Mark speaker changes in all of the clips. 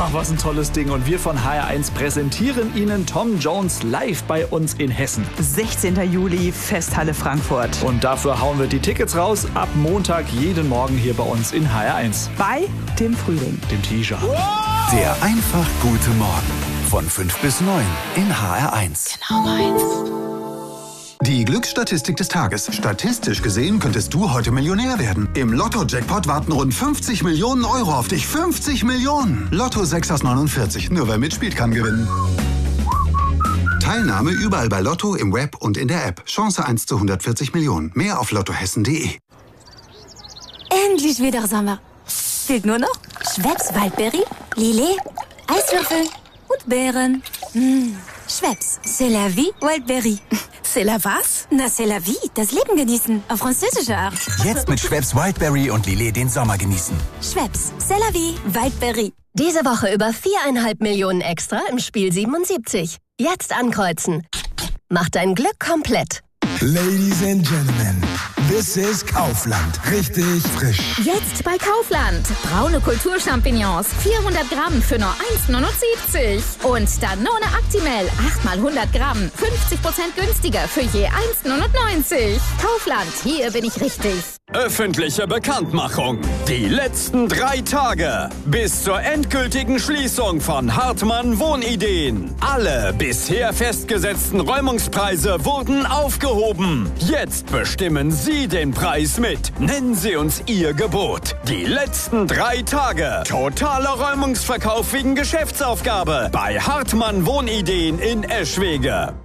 Speaker 1: was ein tolles Ding. Und wir von HR1 präsentieren Ihnen Tom Jones live bei uns in Hessen.
Speaker 2: 16. Juli, Festhalle Frankfurt.
Speaker 1: Und dafür hauen wir die Tickets raus. Ab Montag jeden Morgen hier bei uns in HR1.
Speaker 2: Bei dem Frühling.
Speaker 1: Dem Teaser.
Speaker 3: Der einfach gute Morgen. Von 5 bis 9 in HR1.
Speaker 2: Genau meins.
Speaker 4: Die Glücksstatistik des Tages. Statistisch gesehen könntest du heute Millionär werden. Im Lotto-Jackpot warten rund 50 Millionen Euro auf dich. 50 Millionen! Lotto 6 aus 49. Nur wer mitspielt, kann gewinnen. Teilnahme überall bei Lotto, im Web und in der App. Chance 1 zu 140 Millionen. Mehr auf lottohessen.de.
Speaker 5: Endlich wieder Sommer. Fehlt nur noch Schweppes Waldberry, Lillet, Eiswürfel und Beeren. Schweppes, c'est la vie, Wildberry.
Speaker 2: C'est la was?
Speaker 5: Na, c'est la vie, das Leben genießen, auf französische Art.
Speaker 3: Jetzt mit Schweppes Wildberry und Lillet den Sommer genießen.
Speaker 5: Schweppes, c'est la vie, Wildberry.
Speaker 6: Diese Woche über 4,5 Millionen extra im Spiel 77. Jetzt ankreuzen. Mach dein Glück komplett.
Speaker 7: Ladies and Gentlemen, this is Kaufland. Richtig frisch.
Speaker 8: Jetzt bei Kaufland. Braune Kulturchampignons, 400 Gramm für nur 1,79. Und Danone Actimel, 8 mal 100 Gramm, 50% günstiger für je 1,99. Kaufland, hier bin ich richtig.
Speaker 9: Öffentliche Bekanntmachung. Die letzten 3 Tage. Bis zur endgültigen Schließung von Hartmann Wohnideen. Alle bisher festgesetzten Räumungspreise wurden aufgehoben. Jetzt bestimmen Sie den Preis mit. Nennen Sie uns Ihr Gebot. Die letzten 3 Tage. Totaler Räumungsverkauf wegen Geschäftsaufgabe. Bei Hartmann Wohnideen in Eschwege.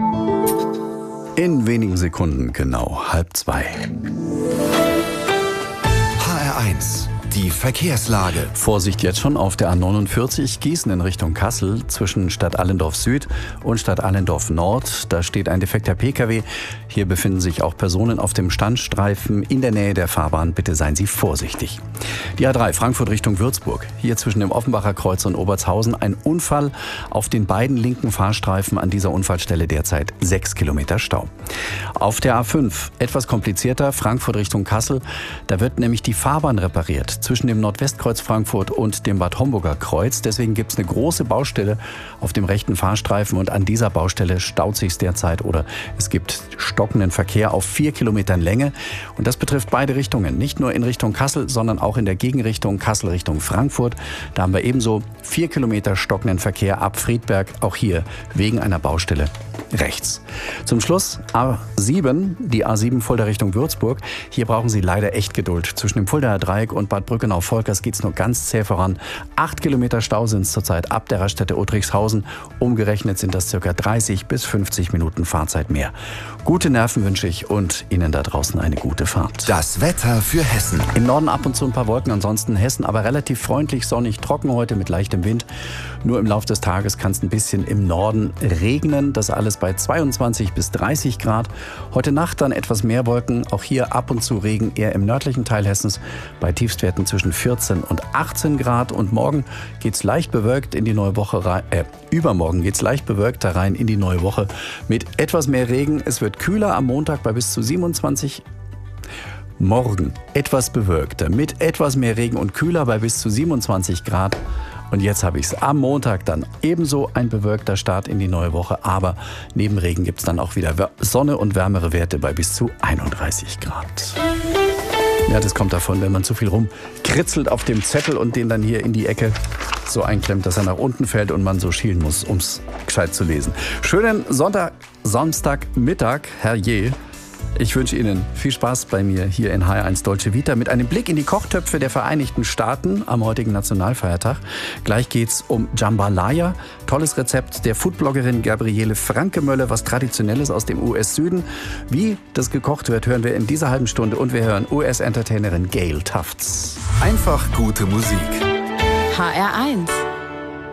Speaker 10: In wenigen Sekunden, genau 1:30.
Speaker 3: HR1, die Verkehrslage.
Speaker 10: Vorsicht jetzt schon auf der A49 Gießen in Richtung Kassel zwischen Stadt Allendorf Süd und Stadt Allendorf Nord. Da steht ein defekter Pkw. Hier befinden sich auch Personen auf dem Standstreifen in der Nähe der Fahrbahn. Bitte seien Sie vorsichtig. Die A3 Frankfurt Richtung Würzburg. Hier zwischen dem Offenbacher Kreuz und Obertshausen ein Unfall auf den beiden linken Fahrstreifen. An dieser Unfallstelle derzeit 6 Kilometer Stau. Auf der A5 etwas komplizierter Frankfurt Richtung Kassel. Da wird nämlich die Fahrbahn repariert zwischen dem Nordwestkreuz Frankfurt und dem Bad Homburger Kreuz. Deswegen gibt es eine große Baustelle auf dem rechten Fahrstreifen und an dieser Baustelle staut sich derzeit oder es gibt stockenden Verkehr auf 4 Kilometern Länge. Und das betrifft beide Richtungen. Nicht nur in Richtung Kassel, sondern auch in der Gegenrichtung Kassel Richtung Frankfurt. Da haben wir ebenso 4 Kilometer stockenden Verkehr ab Friedberg, auch hier wegen einer Baustelle rechts. Zum Schluss A7, die A7 Fulda Richtung Würzburg. Hier brauchen Sie leider echt Geduld. Zwischen dem Fuldaer Dreieck und Bad Brückenau-Volkers geht es nur ganz zäh voran. 8 Kilometer Stau sind es zurzeit ab der Raststätte Uttrichshausen. Umgerechnet sind das ca. 30 bis 50 Minuten Fahrzeit mehr. Gute Nerven wünsche ich und Ihnen da draußen eine gute Fahrt.
Speaker 3: Das Wetter für Hessen.
Speaker 10: Im Norden ab und zu ein paar Wolken, ansonsten Hessen aber relativ freundlich, sonnig, trocken heute mit leichtem Wind. Nur im Laufe des Tages kann es ein bisschen im Norden regnen. Das alles bei 22 bis 30 Grad. Heute Nacht dann etwas mehr Wolken. Auch hier ab und zu Regen eher im nördlichen Teil Hessens bei Tiefstwerten zwischen 14 und 18 Grad. Und morgen geht es leicht bewölkt in die neue Woche rein. Übermorgen geht es leicht bewölkt da rein in die neue Woche mit etwas mehr Regen. Es wird kühler am Montag bei bis zu 27 Morgen etwas bewölkter mit etwas mehr Regen und kühler bei bis zu 27 Grad. Und jetzt habe ich es am Montag dann ebenso ein bewölkter Start in die neue Woche. Aber neben Regen gibt es dann auch wieder Sonne und wärmere Werte bei bis zu 31 Grad. Ja, das kommt davon, wenn man zu viel rumkritzelt auf dem Zettel und den dann hier in die Ecke so einklemmt, dass er nach unten fällt und man so schielen muss, um es gescheit zu lesen. Schönen Samstagmittag, herrje. Ich wünsche Ihnen viel Spaß bei mir hier in HR1 Dolce Vita mit einem Blick in die Kochtöpfe der Vereinigten Staaten am heutigen Nationalfeiertag. Gleich geht's um Jambalaya, tolles Rezept der Foodbloggerin Gabriele Franke-Mölle, was Traditionelles aus dem US-Süden. Wie das gekocht wird, hören wir in dieser halben Stunde und wir hören US-Entertainerin Gail Tufts.
Speaker 3: Einfach gute Musik.
Speaker 8: HR1